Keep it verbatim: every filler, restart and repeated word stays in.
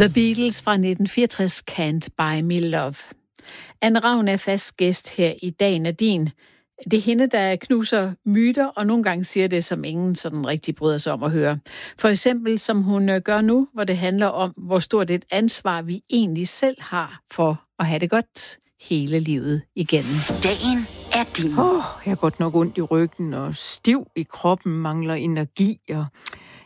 The Beatles fra nitten fireogtres, Can't Buy Me Love. Anne Ravn er fast gæst her i Dagen er din. Det er hende, der knuser myter, og nogle gange siger det, som ingen sådan rigtig bryder sig om at høre. For eksempel, som hun gør nu, hvor det handler om, hvor stort et ansvar vi egentlig selv har for at have det godt hele livet igennem. Dagen er din. Åh, oh, jeg har godt nok ondt i ryggen og stiv i kroppen, mangler energi, og